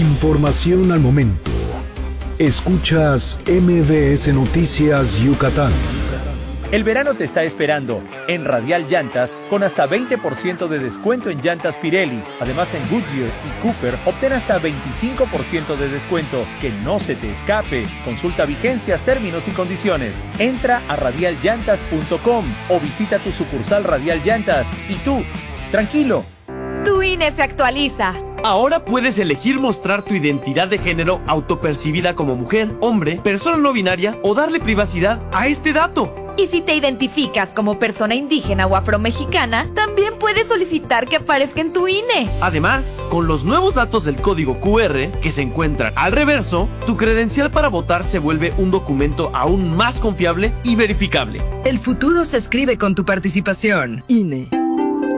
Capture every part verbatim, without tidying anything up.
Información al momento. Escuchas M V S Noticias Yucatán. El verano te está esperando en Radial Llantas con hasta veinte por ciento de descuento en llantas Pirelli. Además, en Goodyear y Cooper obtén hasta veinticinco por ciento de descuento. Que no se te escape. Consulta vigencias, términos y condiciones. Entra a radial llantas punto com o visita tu sucursal Radial Llantas. Y tú, tranquilo. Tu I N E se actualiza. Ahora puedes elegir mostrar tu identidad de género autopercibida como mujer, hombre, persona no binaria o darle privacidad a este dato. Y si te identificas como persona indígena o afromexicana, también puedes solicitar que aparezca en tu I N E. Además, con los nuevos datos del código Q R que se encuentran al reverso, tu credencial para votar se vuelve un documento aún más confiable y verificable. El futuro se escribe con tu participación. I N E.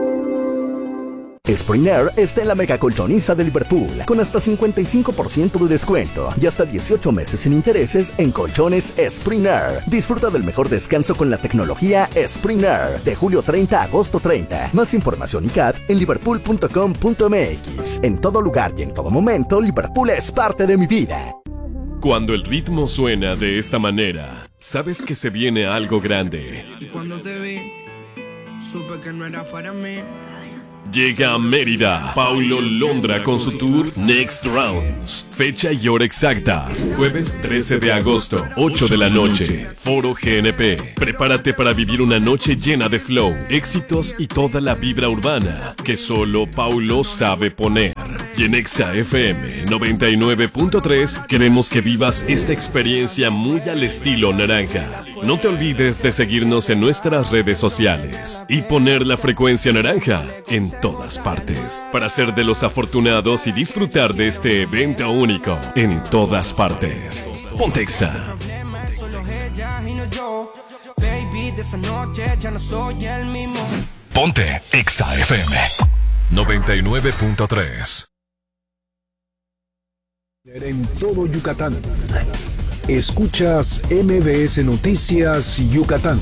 Spring Air está en la mega colchoniza de Liverpool, con hasta cincuenta y cinco por ciento de descuento y hasta dieciocho meses sin intereses en colchones Spring Air. Disfruta del mejor descanso con la tecnología Spring Air, de julio treinta a agosto treinta. Más información y C A D en liverpool punto com punto m x. En todo lugar y en todo momento, Liverpool es parte de mi vida. Cuando el ritmo suena de esta manera, sabes que se viene algo grande. Y cuando te vi, supe que no era para mí. Llega a Mérida Paulo Londra con su tour Next Rounds. Fecha y hora exactas: jueves trece de agosto, ocho de la noche, Foro G N P. Prepárate para vivir una noche llena de flow, éxitos y toda la vibra urbana que solo Paulo sabe poner. Y en Exa F M noventa y nueve punto tres queremos que vivas esta experiencia muy al estilo naranja. No te olvides de seguirnos en nuestras redes sociales y poner la frecuencia naranja en todas partes para ser de los afortunados y disfrutar de este evento único en todas partes. Ponte Exa. Ponte Exa F M noventa y nueve punto tres. En todo Yucatán. Escuchas M V S Noticias Yucatán.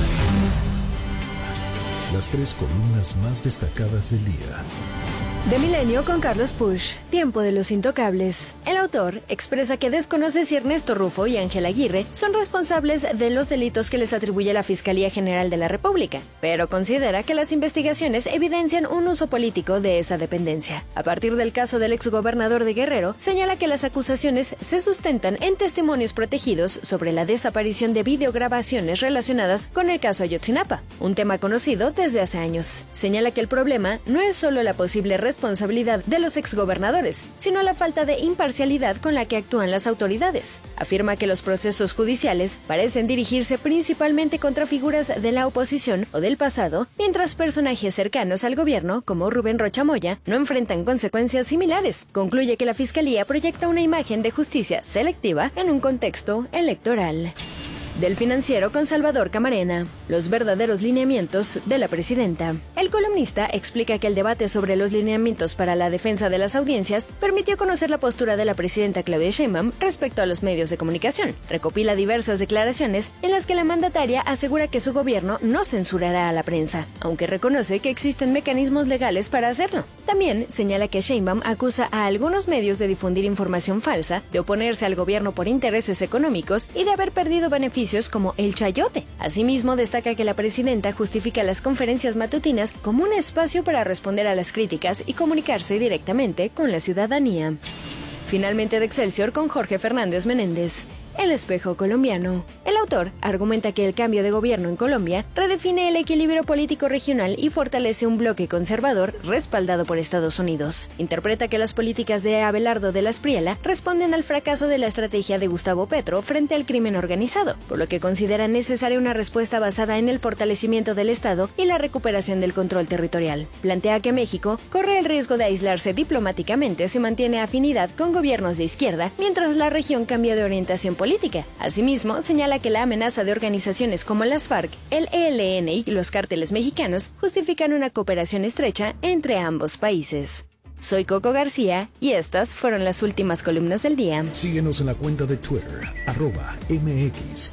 Las tres columnas más destacadas del día. De Milenio con Carlos Push, Tiempo de los Intocables. El autor expresa que desconoce si Ernesto Rufo y Ángel Aguirre son responsables de los delitos que les atribuye la Fiscalía General de la República, pero considera que las investigaciones evidencian un uso político de esa dependencia. A partir del caso del exgobernador de Guerrero, señala que las acusaciones se sustentan en testimonios protegidos sobre la desaparición de videograbaciones relacionadas con el caso Ayotzinapa, un tema conocido desde hace años. Señala que el problema no es solo la posible responsabilidad de los exgobernadores, sino la falta de imparcialidad con la que actúan las autoridades. Afirma que los procesos judiciales parecen dirigirse principalmente contra figuras de la oposición o del pasado, mientras personajes cercanos al gobierno, como Rubén Rocha Moya, no enfrentan consecuencias similares. Concluye que la Fiscalía proyecta una imagen de justicia selectiva en un contexto electoral. Del Financiero con Salvador Camarena, los verdaderos lineamientos de la presidenta. El columnista explica que el debate sobre los lineamientos para la defensa de las audiencias permitió conocer la postura de la presidenta Claudia Sheinbaum respecto a los medios de comunicación. Recopila diversas declaraciones en las que la mandataria asegura que su gobierno no censurará a la prensa, aunque reconoce que existen mecanismos legales para hacerlo. También señala que Sheinbaum acusa a algunos medios de difundir información falsa, de oponerse al gobierno por intereses económicos y de haber perdido beneficios como el chayote. Asimismo, destaca que la presidenta justifica las conferencias matutinas como un espacio para responder a las críticas y comunicarse directamente con la ciudadanía. Finalmente, de Excelsior con Jorge Fernández Menéndez. El espejo colombiano. El autor argumenta que el cambio de gobierno en Colombia redefine el equilibrio político regional y fortalece un bloque conservador respaldado por Estados Unidos. Interpreta que las políticas de Abelardo de la Espriella responden al fracaso de la estrategia de Gustavo Petro frente al crimen organizado, por lo que considera necesaria una respuesta basada en el fortalecimiento del Estado y la recuperación del control territorial. Plantea que México corre el riesgo de aislarse diplomáticamente si mantiene afinidad con gobiernos de izquierda, mientras la región cambia de orientación política. política. Asimismo, señala que la amenaza de organizaciones como las FARC, el E L N y los cárteles mexicanos justifican una cooperación estrecha entre ambos países. Soy Coco García y estas fueron las últimas columnas del día. Síguenos en la cuenta de Twitter, arroba M X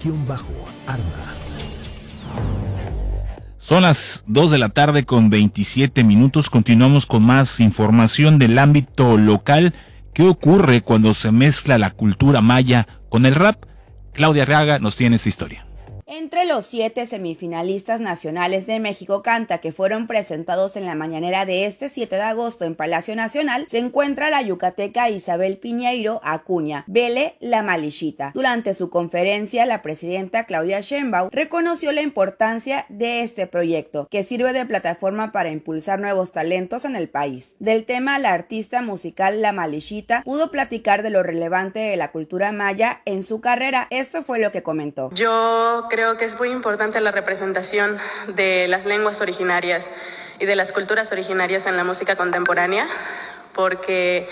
Arma. Son las dos de la tarde con veintisiete minutos. Continuamos con más información del ámbito local ¿Qué ocurre cuando se mezcla la cultura maya con el rap? Claudia Arriaga nos tiene esta historia. Entre los siete semifinalistas nacionales de México Canta que fueron presentados en la mañanera de este siete de agosto en Palacio Nacional, se encuentra la yucateca Isabel Piñeiro Acuña, Vele la Malishita. Durante su conferencia, la presidenta Claudia Sheinbaum reconoció la importancia de este proyecto, que sirve de plataforma para impulsar nuevos talentos en el país. Del tema, la artista musical La Malishita pudo platicar de lo relevante de la cultura maya en su carrera. Esto fue lo que comentó. Yo creo Creo que es muy importante la representación de las lenguas originarias y de las culturas originarias en la música contemporánea, porque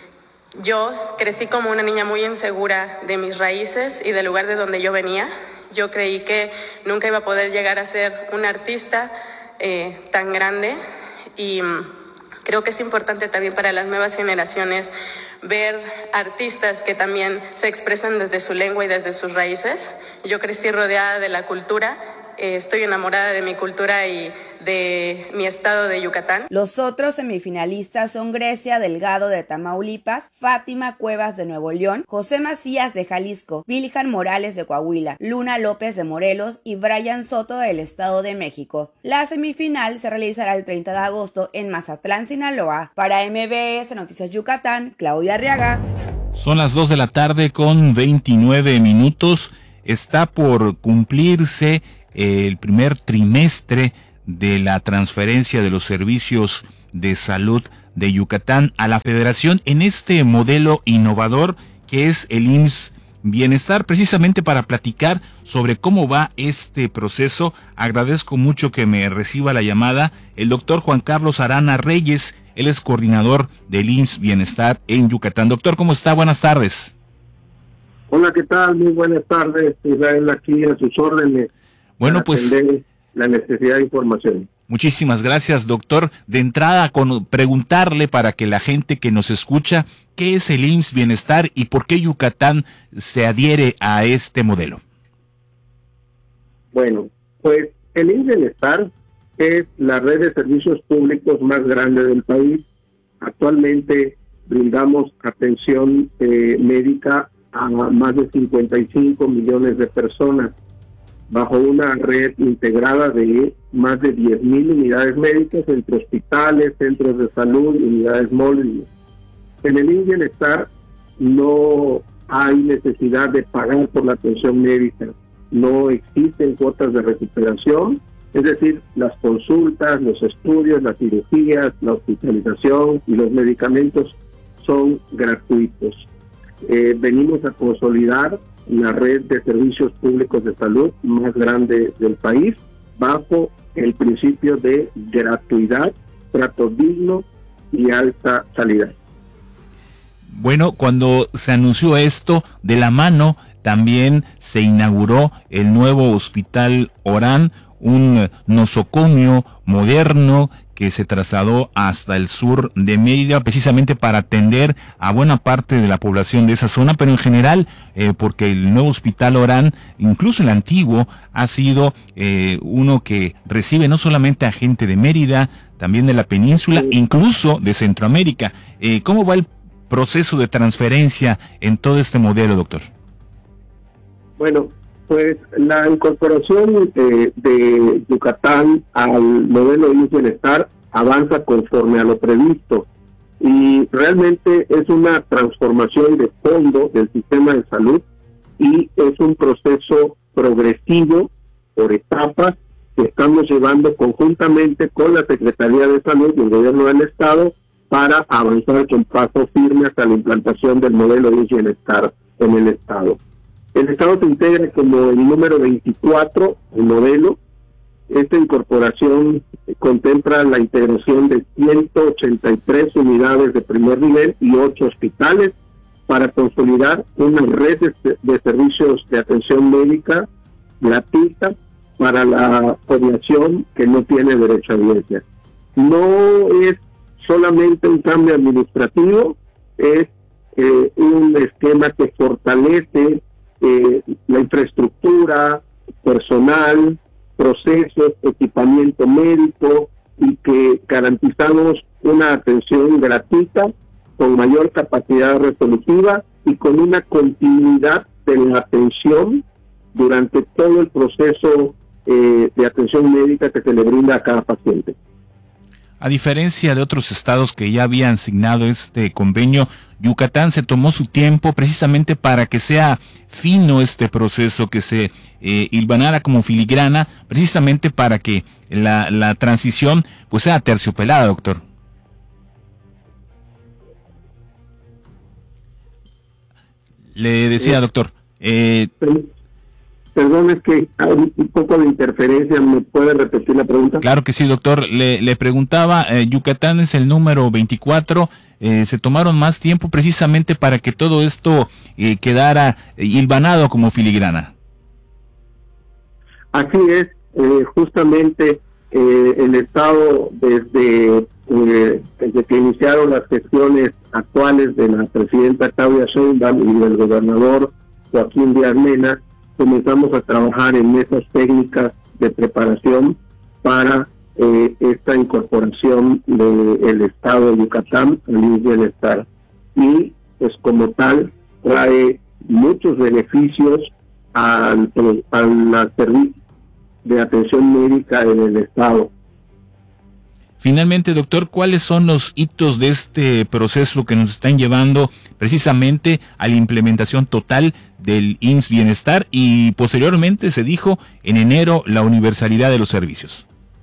yo crecí como una niña muy insegura de mis raíces y del lugar de donde yo venía. Yo creí que nunca iba a poder llegar a ser una artista eh, tan grande, y creo que es importante también para las nuevas generaciones ver artistas que también se expresan desde su lengua y desde sus raíces. Yo crecí rodeada de la cultura, eh, estoy enamorada de mi cultura y de mi estado de Yucatán. Los otros semifinalistas son Grecia Delgado de Tamaulipas, Fátima Cuevas de Nuevo León, José Macías de Jalisco, Viljan Morales de Coahuila, Luna López de Morelos y Brian Soto del Estado de México. La semifinal se realizará el treinta de agosto en Mazatlán, Sinaloa. Para M B S Noticias Yucatán, Claudia Arriaga. Son las dos de la tarde con veintinueve minutos. Está por cumplirse el primer trimestre de la transferencia de los servicios de salud de Yucatán a la Federación en este modelo innovador que es el I M S S Bienestar. Precisamente para platicar sobre cómo va este proceso, agradezco mucho que me reciba la llamada el doctor Juan Carlos Arana Reyes. Él es coordinador del I M S S Bienestar en Yucatán. Doctor, ¿cómo está? Buenas tardes. Hola, ¿qué tal? Muy buenas tardes. Israel aquí a sus órdenes. Bueno, pues la necesidad de información. Muchísimas gracias, doctor. De entrada, con preguntarle para que la gente que nos escucha, ¿qué es el I M S S Bienestar y por qué Yucatán se adhiere a este modelo? Bueno, pues el I M S S Bienestar es la red de servicios públicos más grande del país. Actualmente brindamos atención eh, médica a más de cincuenta y cinco millones de personas, bajo una red integrada de más de diez mil unidades médicas entre hospitales, centros de salud y unidades móviles. En el I M S S Bienestar no hay necesidad de pagar por la atención médica, no existen cuotas de recuperación, es decir, las consultas, los estudios, las cirugías, la hospitalización y los medicamentos son gratuitos. Eh, venimos a consolidar la red de servicios públicos de salud más grande del país bajo el principio de gratuidad, trato digno y alta calidad. Bueno, cuando se anunció esto, de la mano también se inauguró el nuevo Hospital Orán, un nosocomio moderno que se trasladó hasta el sur de Mérida precisamente para atender a buena parte de la población de esa zona, pero en general eh, porque el nuevo Hospital Orán, incluso el antiguo, ha sido eh, uno que recibe no solamente a gente de Mérida, también de la península, incluso de Centroamérica. Eh, ¿Cómo va el proceso de transferencia en todo este modelo, doctor? Bueno, pues la incorporación eh, de Yucatán al modelo I M S S Bienestar avanza conforme a lo previsto y realmente es una transformación de fondo del sistema de salud y es un proceso progresivo por etapas que estamos llevando conjuntamente con la Secretaría de Salud y el Gobierno del Estado para avanzar con paso firme hasta la implantación del modelo I M S S Bienestar en el Estado. El Estado se integra como el número veinticuatro, el modelo. Esta incorporación contempla la integración de ciento ochenta y tres unidades de primer nivel y ocho hospitales para consolidar una red de, de servicios de atención médica gratuita para la población que no tiene derecho a audiencia. No es solamente un cambio administrativo, es eh, un esquema que fortalece Eh, la infraestructura, personal, procesos, equipamiento médico y que garantizamos una atención gratuita con mayor capacidad resolutiva y con una continuidad de la atención durante todo el proceso eh, de atención médica que se le brinda a cada paciente. A diferencia de otros estados que ya habían signado este convenio, Yucatán se tomó su tiempo precisamente para que sea fino este proceso, que se eh, hilvanara como filigrana, precisamente para que la, la transición pues sea terciopelada, doctor. Le decía, doctor. Eh, Perdón, es que hay un poco de interferencia. ¿Me puede repetir la pregunta? Claro que sí, doctor. Le, le preguntaba, eh, Yucatán es el número veinticuatro. Eh, se tomaron más tiempo precisamente para que todo esto eh, quedara hilvanado como filigrana. Así es. Eh, justamente eh, el Estado, desde, eh, desde que iniciaron las gestiones actuales de la presidenta Claudia Sheinbaum y del gobernador Joaquín Díaz Mena, comenzamos a trabajar en esas técnicas de preparación para eh, esta incorporación del Estado de Yucatán al I M S S Bienestar. Y pues como tal trae muchos beneficios al, al servicio de atención médica en el Estado. Finalmente, doctor, ¿cuáles son los hitos de este proceso que nos están llevando precisamente a la implementación total del I M S S Bienestar y posteriormente, se dijo, en enero, la universalidad de los servicios?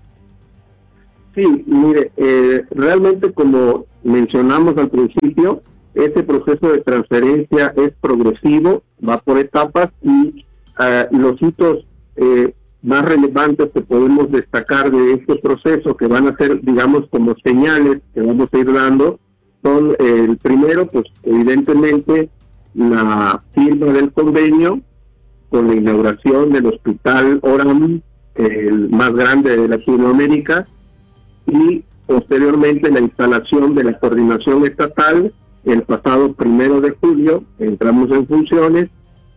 Sí, mire, eh, realmente como mencionamos al principio, este proceso de transferencia es progresivo, va por etapas y uh, los hitos eh, más relevantes que podemos destacar de estos procesos, que van a ser, digamos, como señales que vamos a ir dando, son eh, el primero, pues evidentemente la firma del convenio con la inauguración del Hospital Orán, el más grande de Latinoamérica, y posteriormente la instalación de la coordinación estatal el pasado primero de julio, entramos en funciones.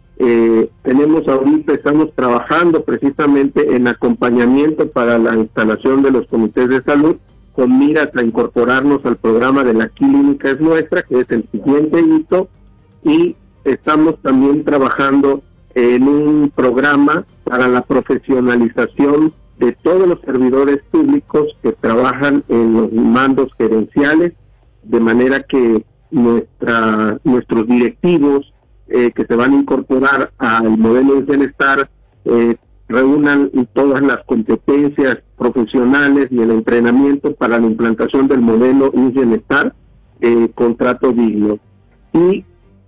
Eh, tenemos ahorita, estamos trabajando precisamente en acompañamiento para la instalación de los comités de salud, con miras a incorporarnos al programa de La Clínica es Nuestra, que es el siguiente hito, y estamos también trabajando en un programa para la profesionalización de todos los servidores públicos que trabajan en los mandos gerenciales, de manera que nuestra, nuestros directivos eh, que se van a incorporar al modelo de bienestar eh, reúnan todas las competencias profesionales y el entrenamiento para la implantación del modelo I M S S Bienestar, eh, contrato digno. Y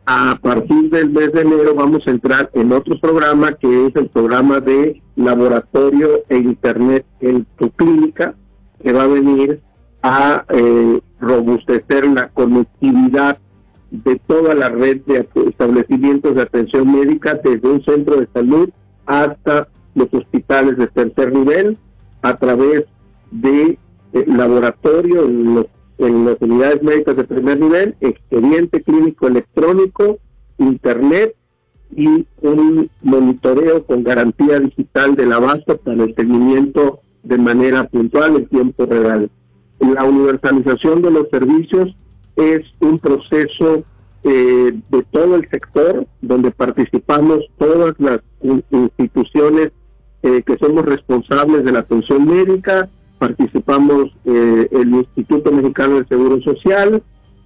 a partir del mes de enero vamos a entrar en otro programa, que es el programa de laboratorio e internet en tu clínica, que va a venir a eh, robustecer la conectividad de toda la red de establecimientos de atención médica, desde un centro de salud hasta los hospitales de tercer nivel, a través de eh, laboratorio en, los, en las unidades médicas de primer nivel, expediente clínico electrónico, internet y un monitoreo con garantía digital del abasto para el seguimiento de manera puntual en tiempo real. La universalización de los servicios es un proceso eh, de todo el sector, donde participamos todas las in- instituciones eh, que somos responsables de la atención médica. Participamos eh, el Instituto Mexicano del Seguro Social,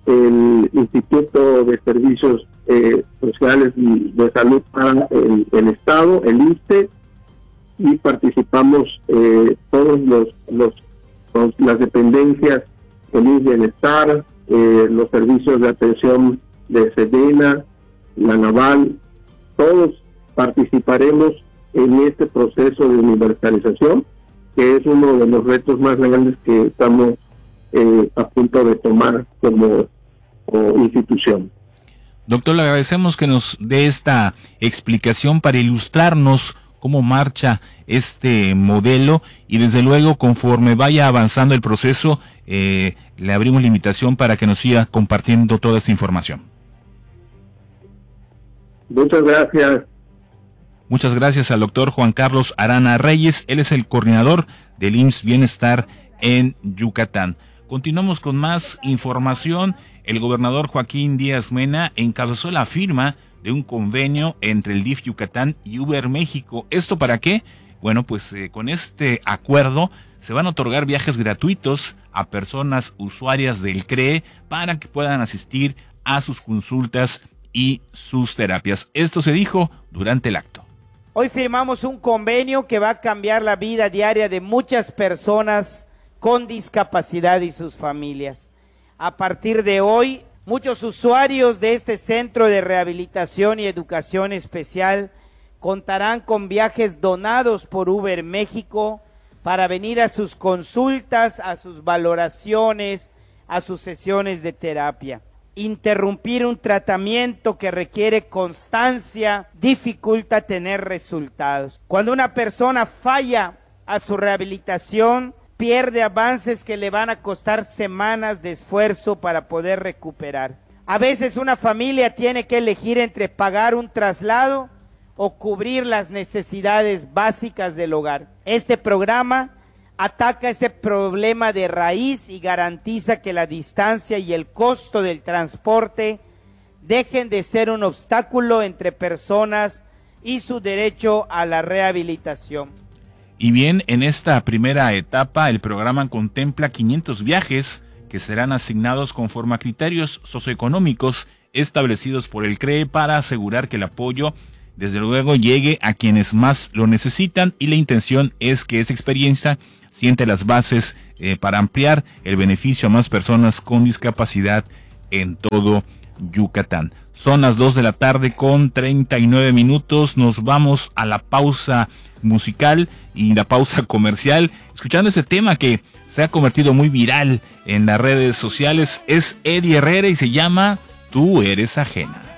el Instituto de Servicios eh, Sociales y de Salud para el, el Estado, el I S S S T E, y participamos eh, todos los, los, los las dependencias del I M S S Bienestar, eh, los servicios de atención de Sedena, la Naval, todos participaremos en este proceso de universalización, que es uno de los retos más grandes que estamos eh, a punto de tomar como, como institución. Doctor, le agradecemos que nos dé esta explicación para ilustrarnos cómo marcha este modelo, y desde luego conforme vaya avanzando el proceso eh, le abrimos la invitación para que nos siga compartiendo toda esta información. Muchas gracias. Muchas gracias al doctor Juan Carlos Arana Reyes. Él es el coordinador del I M S S Bienestar en Yucatán. Continuamos con más información. El gobernador Joaquín Díaz Mena encabezó la firma de un convenio entre el D I F Yucatán y Uber México. ¿Esto para qué? Bueno, pues eh, con este acuerdo se van a otorgar viajes gratuitos a personas usuarias del C R E para que puedan asistir a sus consultas y sus terapias. Esto se dijo durante el acto. Hoy firmamos un convenio que va a cambiar la vida diaria de muchas personas con discapacidad y sus familias. A partir de hoy, muchos usuarios de este centro de rehabilitación y educación especial contarán con viajes donados por Uber México para venir a sus consultas, a sus valoraciones, a sus sesiones de terapia. Interrumpir un tratamiento que requiere constancia dificulta tener resultados. Cuando una persona falla a su rehabilitación, pierde avances que le van a costar semanas de esfuerzo para poder recuperar. A veces una familia tiene que elegir entre pagar un traslado o cubrir las necesidades básicas del hogar. Este programa ataca ese problema de raíz y garantiza que la distancia y el costo del transporte dejen de ser un obstáculo entre personas y su derecho a la rehabilitación. Y bien, en esta primera etapa el programa contempla quinientos viajes que serán asignados conforme a criterios socioeconómicos establecidos por el C R E para asegurar que el apoyo desde luego llegue a quienes más lo necesitan, y la intención es que esa experiencia siente las bases eh, para ampliar el beneficio a más personas con discapacidad en todo Yucatán. Son las dos de la tarde con treinta y nueve minutos. Nos vamos a la pausa musical y la pausa comercial, escuchando ese tema que se ha convertido muy viral en las redes sociales. Es Eddie Herrera y se llama Tú eres ajena.